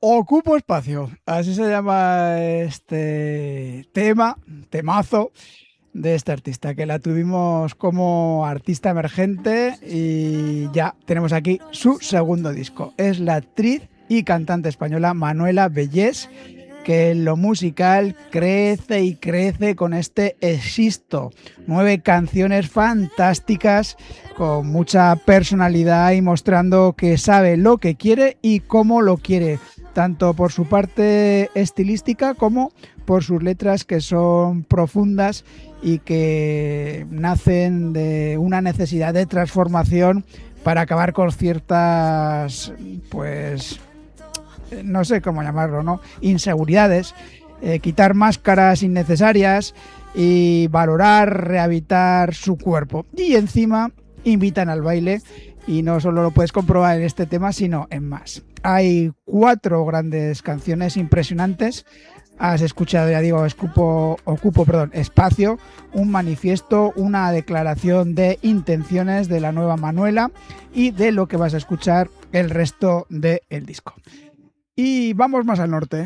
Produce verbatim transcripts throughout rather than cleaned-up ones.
Ocupo espacio, así se llama este tema, temazo de este artista, que la tuvimos como artista emergente y ya tenemos aquí su segundo disco. Es la actriz y cantante española Manuela Bellés, que en lo musical crece y crece con este Existo. Nueve canciones fantásticas con mucha personalidad y mostrando que sabe lo que quiere y cómo lo quiere, tanto por su parte estilística como por sus letras, que son profundas y que nacen de una necesidad de transformación para acabar con ciertas, pues, no sé cómo llamarlo, ¿no? inseguridades, eh, quitar máscaras innecesarias y valorar, rehabilitar su cuerpo. Y encima invitan al baile, y no solo lo puedes comprobar en este tema, sino en más. Hay cuatro grandes canciones impresionantes. Has escuchado, ya digo, Escupo, Ocupo perdón, Espacio, un manifiesto, una declaración de intenciones de la nueva Manuela y de lo que vas a escuchar el resto del disco. Y vamos más al norte.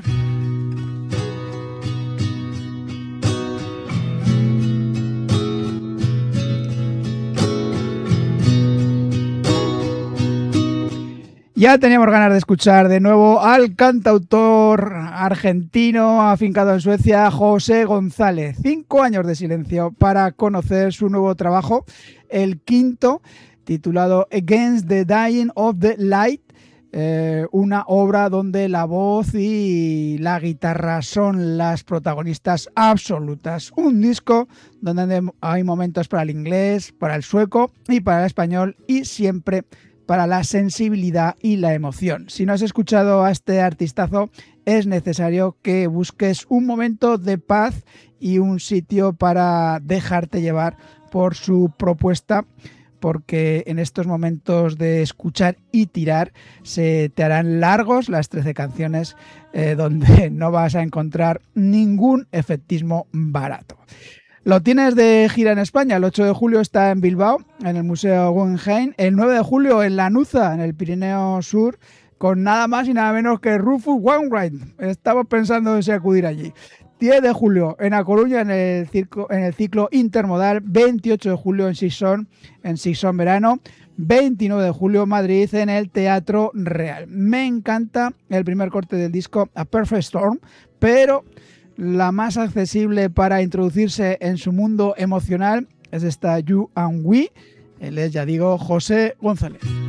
Ya teníamos ganas de escuchar de nuevo al cantautor argentino afincado en Suecia, José González. Cinco años de silencio para conocer su nuevo trabajo, el quinto, titulado Against the Dying of the Light. Eh, una obra donde la voz y la guitarra son las protagonistas absolutas. Un disco donde hay momentos para el inglés, para el sueco y para el español, y siempre para la sensibilidad y la emoción. Si no has escuchado a este artistazo, es necesario que busques un momento de paz y un sitio para dejarte llevar por su propuesta, porque en estos momentos de escuchar y tirar se te harán largos las trece canciones, eh, donde no vas a encontrar ningún efectismo barato. Lo tienes de gira en España. El ocho de julio está en Bilbao, en el Museo Guggenheim. El nueve de julio en Lanuza, en el Pirineo Sur, con nada más y nada menos que Rufus Wainwright. Estamos pensando en si acudir allí. diez de julio en A Coruña, en el, circo, en el ciclo intermodal. veintiocho de julio en Sison, en Sison Verano. veintinueve de julio Madrid, en el Teatro Real. Me encanta el primer corte del disco, A Perfect Storm, pero la más accesible para introducirse en su mundo emocional es esta You and We. Él es, ya digo, José González.